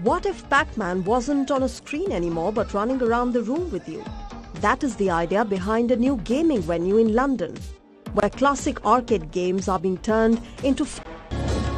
What if Pac-Man wasn't on a screen anymore but running around the room with you? That is the idea behind a new gaming venue in London, where classic arcade games are being turned into